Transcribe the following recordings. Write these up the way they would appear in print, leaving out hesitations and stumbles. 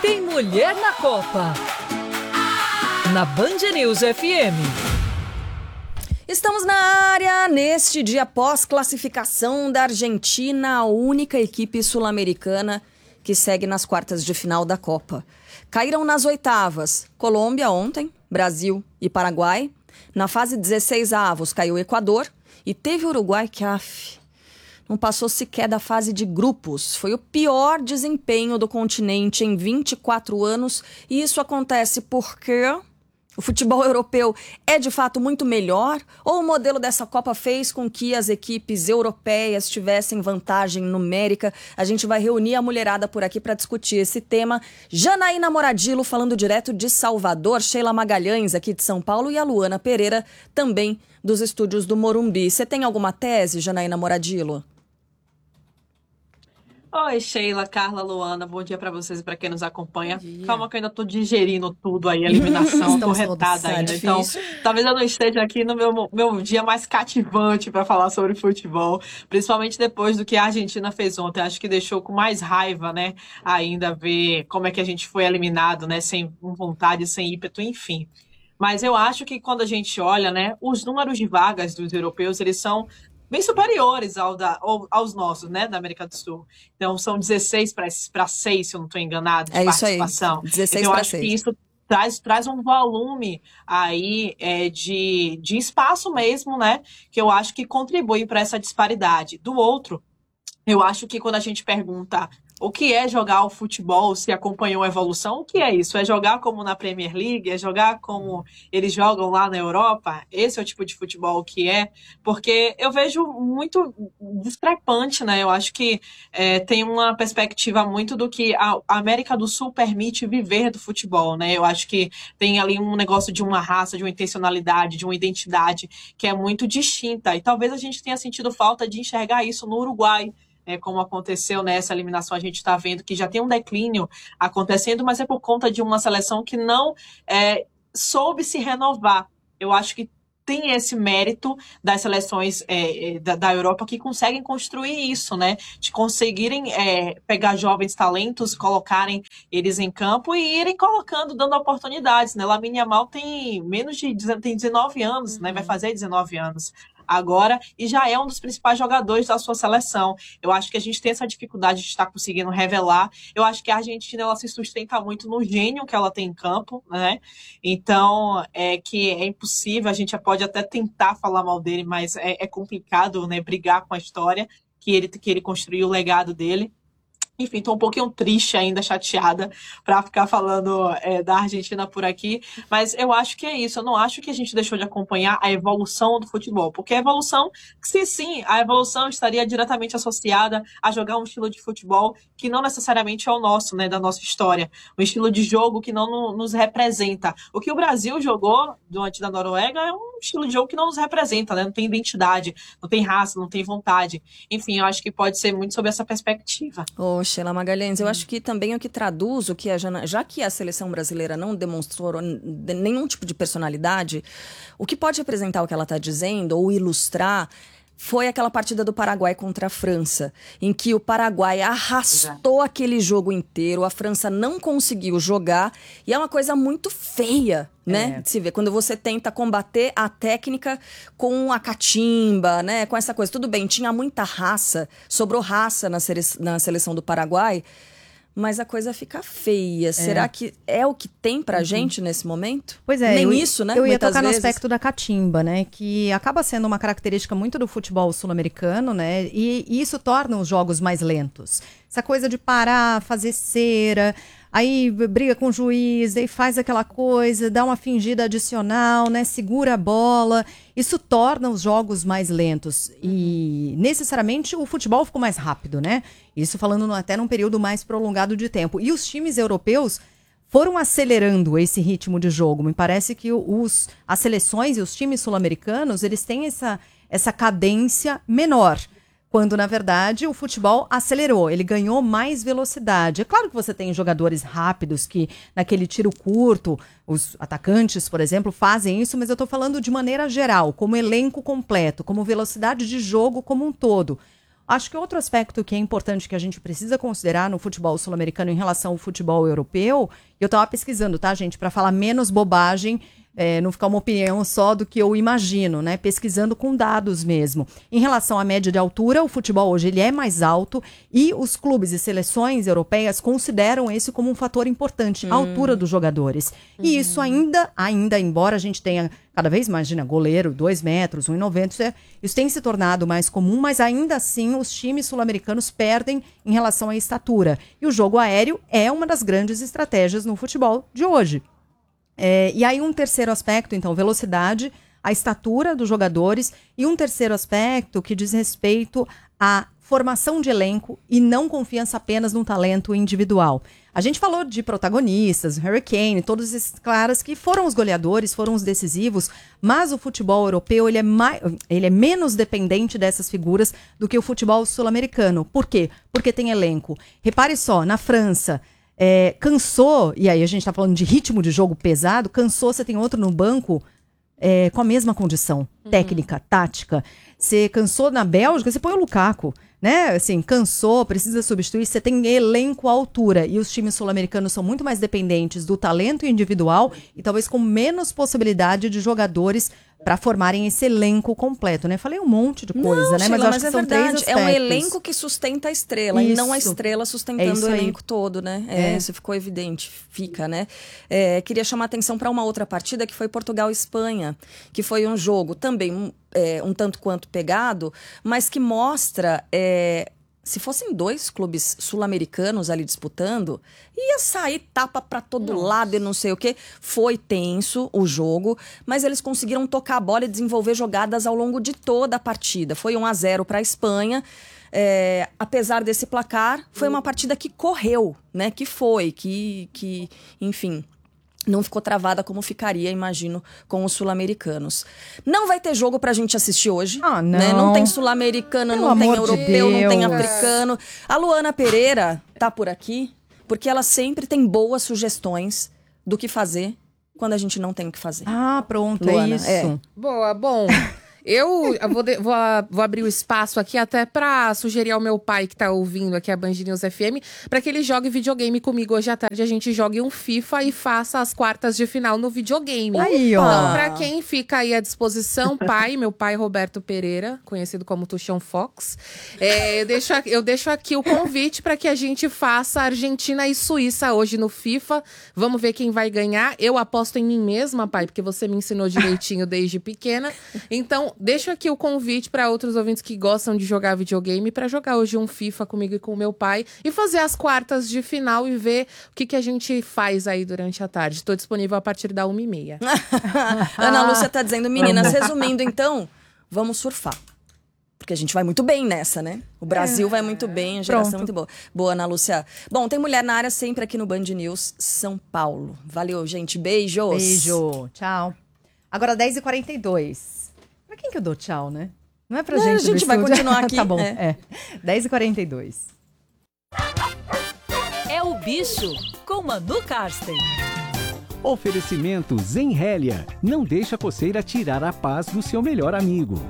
Tem Mulher na Copa. Na Band News FM. Estamos na área neste dia pós-classificação da Argentina, a única equipe sul-americana que segue nas quartas de final da Copa. Caíram nas oitavas Colômbia ontem, Brasil e Paraguai. Na fase 16avos caiu o Equador e teve o Uruguai que não passou sequer da fase de grupos. Foi o pior desempenho do continente em 24 anos e isso acontece porque o futebol europeu é de fato muito melhor ou o modelo dessa Copa fez com que as equipes europeias tivessem vantagem numérica? A gente vai reunir a mulherada por aqui para discutir esse tema. Janaína Moradillo falando direto de Salvador, Sheila Magalhães aqui de São Paulo e a Luana Pereira também dos estúdios do Morumbi. Você tem alguma tese, Janaína Moradillo? Oi, Sheila, Carla, Luana, bom dia pra vocês e pra quem nos acompanha. Calma que eu ainda tô digerindo tudo aí, a eliminação, tô retada ainda. Então, talvez eu não esteja aqui no meu dia mais cativante pra falar sobre futebol, principalmente depois do que a Argentina fez ontem. Acho que deixou com mais raiva, né, ainda ver como é que a gente foi eliminado, né, sem vontade, sem ímpeto, enfim. Mas eu acho que quando a gente olha, né, os números de vagas dos europeus, eles são bem superiores aos nossos, né, da América do Sul. Então, são 16 para 6, se eu não estou enganado, de participação. Isso aí, 16 então, eu para acho 6. que isso traz um volume aí de espaço mesmo, né, que eu acho que contribui para essa disparidade. Do outro, eu acho que quando a gente pergunta o que é jogar o futebol, se acompanhou a evolução, o que é isso? É jogar como na Premier League? É jogar como eles jogam lá na Europa? Esse é o tipo de futebol que é? Porque eu vejo muito discrepante, né? Eu acho que tem uma perspectiva muito do que a América do Sul permite viver do futebol, né? Eu acho que tem ali um negócio de uma raça, de uma intencionalidade, de uma identidade que é muito distinta. E talvez a gente tenha sentido falta de enxergar isso no Uruguai, como aconteceu nessa eliminação, a gente está vendo que já tem um declínio acontecendo, mas é por conta de uma seleção que não soube se renovar. Eu acho que tem esse mérito das seleções da Europa que conseguem construir isso, né? De conseguirem pegar jovens talentos, colocarem eles em campo e irem colocando, dando oportunidades, né? Lamine Yamal tem tem 19 anos, né? Vai fazer 19 anos agora, e já é um dos principais jogadores da sua seleção. Eu acho que a gente tem essa dificuldade de estar conseguindo revelar. Eu acho que a Argentina, ela se sustenta muito no gênio que ela tem em campo, né? Então, que é impossível, a gente pode até tentar falar mal dele, mas é complicado, né, brigar com a história que ele construiu, o legado dele. Enfim, estou um pouquinho triste ainda, chateada, para ficar falando da Argentina por aqui, mas eu acho que é isso. Eu não acho que a gente deixou de acompanhar a evolução do futebol, porque a evolução, sim, a evolução estaria diretamente associada a jogar um estilo de futebol que não necessariamente é o nosso, né, da nossa história, um estilo de jogo que não nos representa. O que o Brasil jogou diante da Noruega é um estilo de jogo que não nos representa, né, não tem identidade, não tem raça, não tem vontade. Enfim, eu acho que pode ser muito sobre essa perspectiva. Sheila Magalhães, eu acho que também o que traduz o que já que a seleção brasileira não demonstrou nenhum tipo de personalidade, o que pode representar o que ela está dizendo ou ilustrar foi aquela partida do Paraguai contra a França, em que o Paraguai arrastou aquele jogo inteiro, a França não conseguiu jogar, e é uma coisa muito feia, né, de se ver. Quando você tenta combater a técnica com a catimba, né, com essa coisa. Tudo bem, tinha muita raça, sobrou raça na seleção do Paraguai, mas a coisa fica feia. Será que é o que tem pra gente nesse momento? Pois é. Nem isso, né? Eu ia muitas tocar vezes. no aspecto da catimba, né? Que acaba sendo uma característica muito do futebol sul-americano, né? E isso torna os jogos mais lentos. Essa coisa de parar, fazer cera, aí briga com o juiz, aí faz aquela coisa, dá uma fingida adicional, né? Segura a bola. Isso torna os jogos mais lentos. E necessariamente o futebol ficou mais rápido, né? Isso falando até num período mais prolongado de tempo. E os times europeus foram acelerando esse ritmo de jogo. Me parece que as seleções e os times sul-americanos, eles têm essa cadência menor. Quando, na verdade, o futebol acelerou, ele ganhou mais velocidade. É claro que você tem jogadores rápidos que, naquele tiro curto, os atacantes, por exemplo, fazem isso, mas eu estou falando de maneira geral, como elenco completo, como velocidade de jogo como um todo. Acho que outro aspecto que é importante que a gente precisa considerar no futebol sul-americano em relação ao futebol europeu, eu estava pesquisando, tá, gente, para falar menos bobagem, não ficar uma opinião só do que eu imagino, né? Pesquisando com dados mesmo. Em relação à média de altura, o futebol hoje ele é mais alto e os clubes e seleções europeias consideram esse como um fator importante, a altura dos jogadores. E isso ainda, embora a gente tenha cada vez mais, imagina, goleiro, 2 metros, 1,90, isso tem se tornado mais comum, mas ainda assim os times sul-americanos perdem em relação à estatura. E o jogo aéreo é uma das grandes estratégias no futebol de hoje. E aí um terceiro aspecto, então, velocidade, a estatura dos jogadores e um terceiro aspecto que diz respeito à formação de elenco e não confiança apenas num talento individual. A gente falou de protagonistas, Harry Kane, todos esses caras que foram os goleadores, foram os decisivos, mas o futebol europeu ele é menos dependente dessas figuras do que o futebol sul-americano. Por quê? Porque tem elenco. Repare só, na França... cansou, e aí a gente tá falando de ritmo de jogo pesado, cansou, você tem outro no banco com a mesma condição técnica, tática. Você cansou na Bélgica, você põe o Lukaku, né? Assim, cansou, precisa substituir, você tem elenco à altura. E os times sul-americanos são muito mais dependentes do talento individual e talvez com menos possibilidade de jogadores para formarem esse elenco completo, né? Falei um monte de coisa, né? Sheila, Mas eu acho que é são verdade. 3 aspectos. É um elenco que sustenta a estrela e não a estrela sustentando o elenco todo, né? Isso ficou evidente, fica, né? Queria chamar a atenção para uma outra partida que foi Portugal e Espanha, que foi um jogo também um tanto quanto pegado, mas que mostra... se fossem 2 clubes sul-americanos ali disputando, ia sair tapa para todo lado e não sei o quê. Foi tenso o jogo, mas eles conseguiram tocar a bola e desenvolver jogadas ao longo de toda a partida. Foi 1-0 para a Espanha. Apesar desse placar, foi uma partida que correu, né? Que enfim... não ficou travada como ficaria, imagino, com os sul-americanos. Não vai ter jogo pra gente assistir hoje. Não. Né? Não tem sul-americano, não tem europeu, não tem africano. A Luana Pereira tá por aqui, porque ela sempre tem boas sugestões do que fazer quando a gente não tem o que fazer. Ah, pronto, Luana, é isso. Boa, bom... Eu vou abrir o espaço aqui até pra sugerir ao meu pai que tá ouvindo aqui a Band News FM pra que ele jogue videogame comigo hoje à tarde. A gente jogue um FIFA e faça as quartas de final no videogame. Aí, ó. Então, pra quem fica aí à disposição, meu pai Roberto Pereira, conhecido como Tuchão Fox, eu deixo aqui o convite pra que a gente faça Argentina e Suíça hoje no FIFA. Vamos ver quem vai ganhar. Eu aposto em mim mesma, pai, porque você me ensinou direitinho desde pequena. Então, deixo aqui o convite para outros ouvintes que gostam de jogar videogame para jogar hoje um FIFA comigo e com o meu pai e fazer as quartas de final e ver o que a gente faz aí durante a tarde. Estou disponível a partir da 1h30. Ana Lúcia tá dizendo, meninas, resumindo então, vamos surfar. Porque a gente vai muito bem nessa, né? O Brasil vai muito bem, a geração é muito boa. Boa, Ana Lúcia. Bom, tem mulher na área sempre aqui no Band News São Paulo. Valeu, gente. Beijos. Beijo. Tchau. Agora 10h42. Pra quem que eu dou tchau, né? Não é pra gente. A gente vai continuar aqui. Tá bom, 10h42. É o Bicho, com Manu Karsten. Oferecimento Zenrélia. Não deixa a coceira tirar a paz do seu melhor amigo.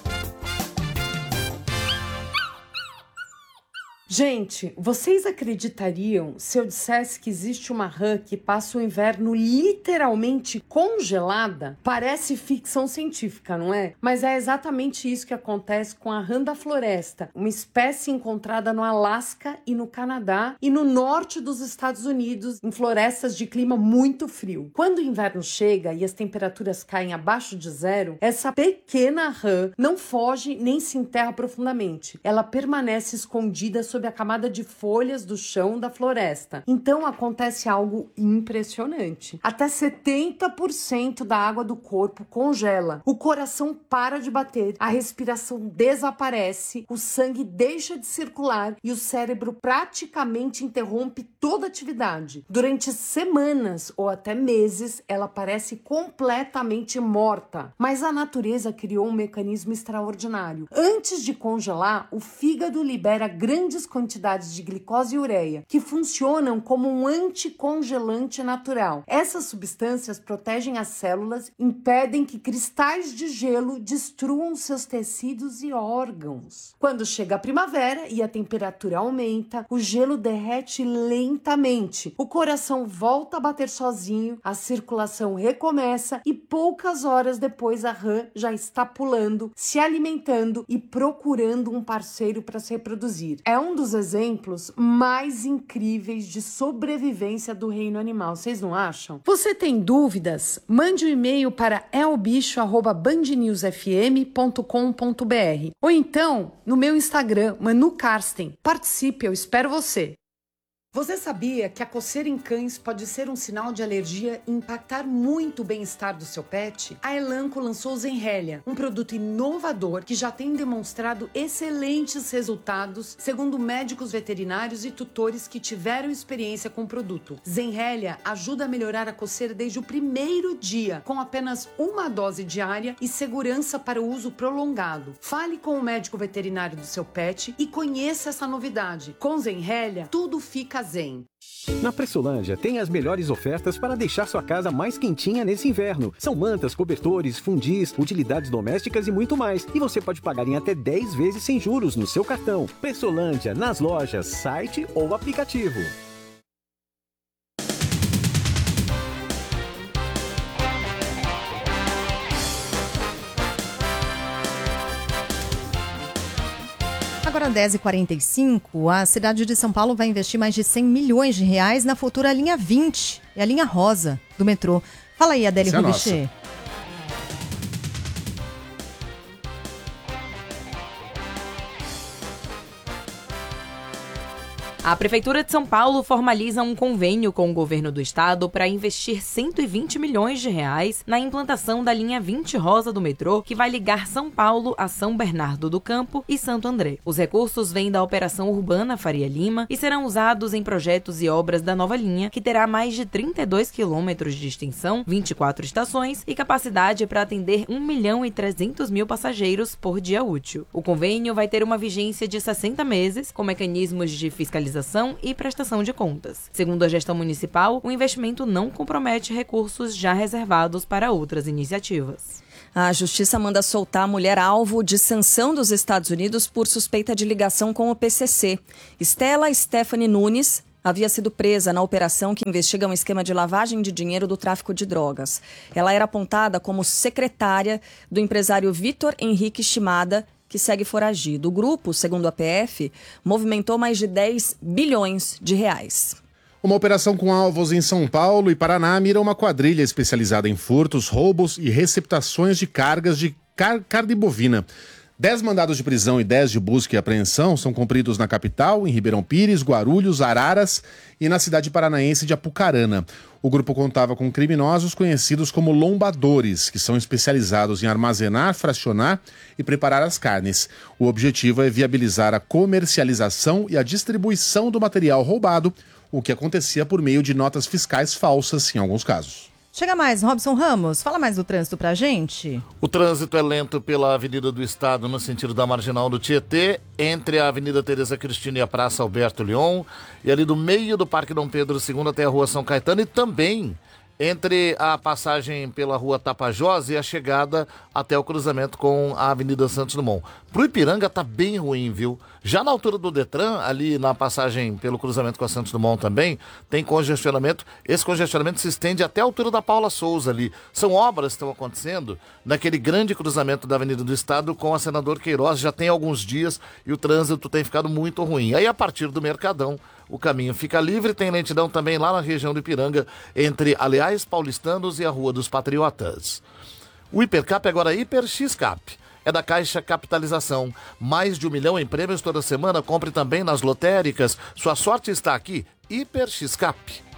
Gente, vocês acreditariam se eu dissesse que existe uma rã que passa o inverno literalmente congelada? Parece ficção científica, não é? Mas é exatamente isso que acontece com a rã da floresta, uma espécie encontrada no Alasca e no Canadá e no norte dos Estados Unidos, em florestas de clima muito frio. Quando o inverno chega e as temperaturas caem abaixo de 0, essa pequena rã não foge nem se enterra profundamente. Ela permanece escondida sob a camada de folhas do chão da floresta. Então acontece algo impressionante. Até 70% da água do corpo congela. O coração para de bater, a respiração desaparece, o sangue deixa de circular e o cérebro praticamente interrompe toda atividade. Durante semanas ou até meses, ela parece completamente morta. Mas a natureza criou um mecanismo extraordinário. Antes de congelar, o fígado libera grandes grandes quantidades de glicose e ureia, que funcionam como um anticongelante natural. Essas substâncias protegem as células, impedem que cristais de gelo destruam seus tecidos e órgãos. Quando chega a primavera e a temperatura aumenta, o gelo derrete lentamente, o coração volta a bater sozinho, a circulação recomeça e poucas horas depois a rã já está pulando, se alimentando e procurando um parceiro para se reproduzir. É um dos exemplos mais incríveis de sobrevivência do reino animal, vocês não acham? Você tem dúvidas? Mande um e-mail para elbicho@bandnewsfm.com.br ou então no meu Instagram, Manu Karsten. Participe, eu espero você! Você sabia que a coceira em cães pode ser um sinal de alergia e impactar muito o bem-estar do seu pet? A Elanco lançou o Zenrelia, um produto inovador que já tem demonstrado excelentes resultados, segundo médicos veterinários e tutores que tiveram experiência com o produto. Zenrelia ajuda a melhorar a coceira desde o primeiro dia, com apenas uma dose diária e segurança para o uso prolongado. Fale com o médico veterinário do seu pet e conheça essa novidade. Com Zenrelia, tudo fica zen. Na Pressolândia tem as melhores ofertas para deixar sua casa mais quentinha nesse inverno. São mantas, cobertores, fundis, utilidades domésticas e muito mais. E você pode pagar em até 10 vezes sem juros no seu cartão. Pressolândia, nas lojas, site ou aplicativo. Agora, 10h45, a cidade de São Paulo vai investir mais de 100 milhões de reais na futura linha 20, é a linha rosa do metrô. Fala aí, Adélia Rubichê. A Prefeitura de São Paulo formaliza um convênio com o governo do estado para investir 120 milhões de reais na implantação da linha 20 rosa do metrô, que vai ligar São Paulo a São Bernardo do Campo e Santo André. Os recursos vêm da Operação Urbana Faria Lima e serão usados em projetos e obras da nova linha, que terá mais de 32 quilômetros de extensão, 24 estações e capacidade para atender 1.300.000 passageiros por dia útil. O convênio vai ter uma vigência de 60 meses, com mecanismos de fiscalização e prestação de contas. Segundo a gestão municipal, o investimento não compromete recursos já reservados para outras iniciativas. A Justiça manda soltar a mulher alvo de sanção dos Estados Unidos por suspeita de ligação com o PCC. Stella Stephanie Nunes havia sido presa na operação que investiga um esquema de lavagem de dinheiro do tráfico de drogas. Ela era apontada como secretária do empresário Vitor Henrique Shimada, que segue foragido. O grupo, segundo a PF, movimentou mais de 10 bilhões de reais. Uma operação com alvos em São Paulo e Paraná mira uma quadrilha especializada em furtos, roubos e receptações de cargas de carne bovina. 10 mandados de prisão e 10 de busca e apreensão são cumpridos na capital, em Ribeirão Pires, Guarulhos, Araras e na cidade paranaense de Apucarana. O grupo contava com criminosos conhecidos como lombadores, que são especializados em armazenar, fracionar e preparar as carnes. O objetivo é viabilizar a comercialização e a distribuição do material roubado, o que acontecia por meio de notas fiscais falsas em alguns casos. Chega mais, Robson Ramos, fala mais do trânsito pra gente. O trânsito é lento pela Avenida do Estado no sentido da Marginal do Tietê, entre a Avenida Teresa Cristina e a Praça Alberto Leon, e ali do meio do Parque Dom Pedro II até a Rua São Caetano, e também entre a passagem pela Rua Tapajós e a chegada até o cruzamento com a Avenida Santos Dumont. Pro Ipiranga tá bem ruim, viu? Já na altura do Detran, ali na passagem pelo cruzamento com a Santos Dumont também, tem congestionamento. Esse congestionamento se estende até a altura da Paula Souza ali. São obras que estão acontecendo naquele grande cruzamento da Avenida do Estado com a Senador Queiroz. Já tem alguns dias e o trânsito tem ficado muito ruim. Aí a partir do Mercadão, o caminho fica livre. Tem lentidão também lá na região do Ipiranga, entre Aliás Paulistanos e a Rua dos Patriotas. O Hipercap agora é Hiper X-Cap. É da Caixa Capitalização. Mais de 1 milhão em prêmios toda semana. Compre também nas lotéricas. Sua sorte está aqui. Hiper X-Cap.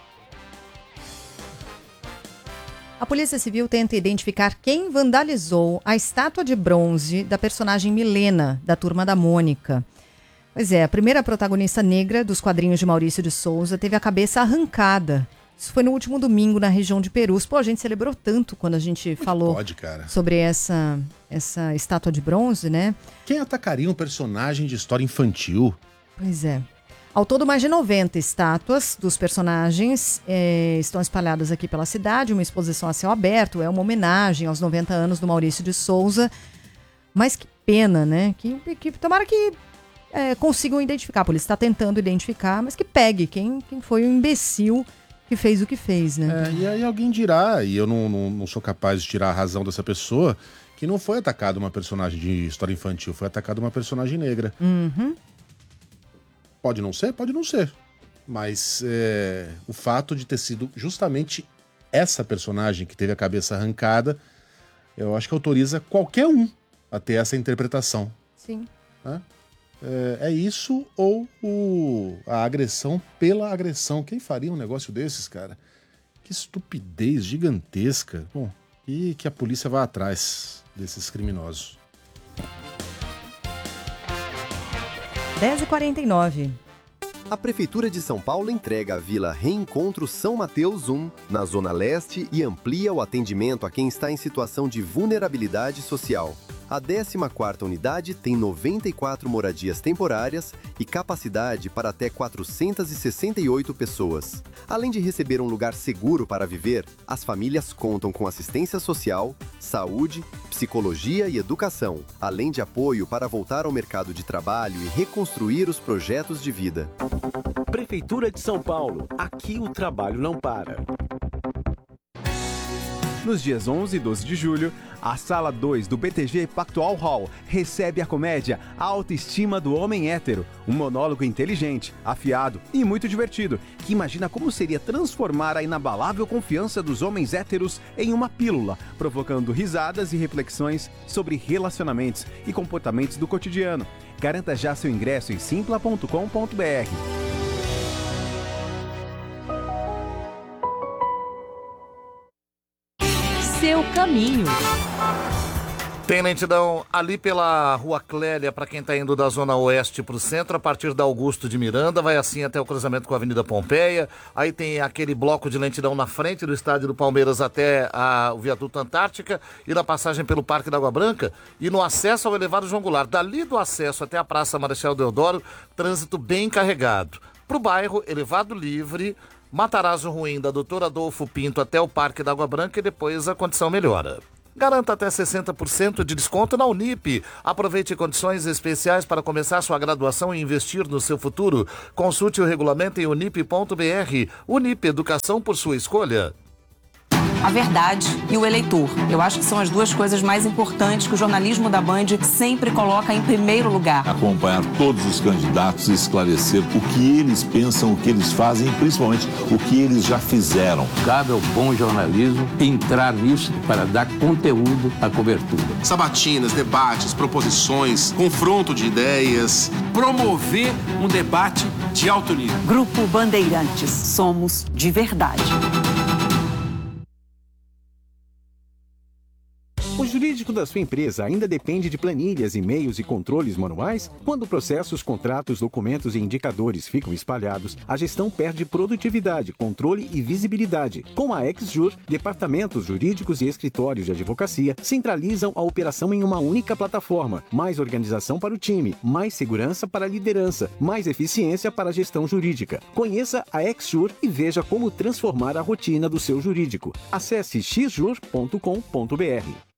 A Polícia Civil tenta identificar quem vandalizou a estátua de bronze da personagem Milena, da Turma da Mônica. Pois é, a primeira protagonista negra dos quadrinhos de Maurício de Souza teve a cabeça arrancada. Isso foi no último domingo na região de Perus. Pô, a gente celebrou tanto quando a gente falou sobre essa estátua de bronze, né? Quem atacaria um personagem de história infantil? Pois é. Ao todo, mais de 90 estátuas dos personagens estão espalhadas aqui pela cidade, uma exposição a céu aberto, é uma homenagem aos 90 anos do Maurício de Souza. Mas que pena, né? Que tomara que consigam identificar. A polícia está tentando identificar, mas que pegue quem foi o imbecil que fez o que fez, né? E aí alguém dirá, e eu não sou capaz de tirar a razão dessa pessoa, que não foi atacada uma personagem de história infantil, foi atacada uma personagem negra. Uhum. Pode não ser? Pode não ser. Mas o fato de ter sido justamente essa personagem que teve a cabeça arrancada, eu acho que autoriza qualquer um a ter essa interpretação. Sim. Né? É isso ou a agressão pela agressão. Quem faria um negócio desses, cara? Que estupidez gigantesca. Bom, e que a polícia vá atrás desses criminosos. 10h49. A Prefeitura de São Paulo entrega a Vila Reencontro São Mateus 1, na Zona Leste, e amplia o atendimento a quem está em situação de vulnerabilidade social. A 14ª unidade tem 94 moradias temporárias e capacidade para até 468 pessoas. Além de receber um lugar seguro para viver, as famílias contam com assistência social, saúde, psicologia e educação, além de apoio para voltar ao mercado de trabalho e reconstruir os projetos de vida. Prefeitura de São Paulo. Aqui o trabalho não para. Nos dias 11 e 12 de julho, a Sala 2 do BTG Pactual Hall recebe a comédia A Autoestima do Homem Hétero, um monólogo inteligente, afiado e muito divertido, que imagina como seria transformar a inabalável confiança dos homens héteros em uma pílula, provocando risadas e reflexões sobre relacionamentos e comportamentos do cotidiano. Garanta já seu ingresso em simpla.com.br. Seu caminho. Tem lentidão ali pela Rua Clélia, para quem está indo da Zona Oeste para o centro, a partir da Augusto de Miranda, vai assim até o cruzamento com a Avenida Pompeia. Aí tem aquele bloco de lentidão na frente do estádio do Palmeiras até o Viaduto Antártica e na passagem pelo Parque da Água Branca e no acesso ao elevado João Goulart. Dali do acesso até a Praça Marechal Deodoro, trânsito bem carregado. Para o bairro, elevado livre, Matarazzo Ruim, da Doutor Adolfo Pinto até o Parque da Água Branca e depois a condição melhora. Garanta até 60% de desconto na Unip. Aproveite condições especiais para começar sua graduação e investir no seu futuro. Consulte o regulamento em unip.br. Unip, educação por sua escolha. A verdade e o eleitor. Eu acho que são as duas coisas mais importantes que o jornalismo da Band sempre coloca em primeiro lugar. Acompanhar todos os candidatos e esclarecer o que eles pensam, o que eles fazem e principalmente o que eles já fizeram. Cabe ao bom jornalismo entrar nisso para dar conteúdo à cobertura. Sabatinas, debates, proposições, confronto de ideias. Promover um debate de alto nível. Grupo Bandeirantes. Somos de verdade. O jurídico da sua empresa ainda depende de planilhas, e-mails e controles manuais? Quando processos, contratos, documentos e indicadores ficam espalhados, a gestão perde produtividade, controle e visibilidade. Com a XJur, departamentos jurídicos e escritórios de advocacia centralizam a operação em uma única plataforma. Mais organização para o time, mais segurança para a liderança, mais eficiência para a gestão jurídica. Conheça a XJur e veja como transformar a rotina do seu jurídico. Acesse xjur.com.br.